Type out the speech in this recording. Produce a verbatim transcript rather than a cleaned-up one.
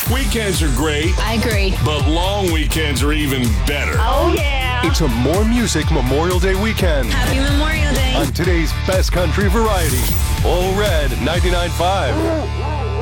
Weekends are great. I agree. But long weekends are even better. Oh, yeah. It's a More Music Memorial Day weekend. Happy Memorial Day. On today's Best Country Variety. All Red ninety-nine point five.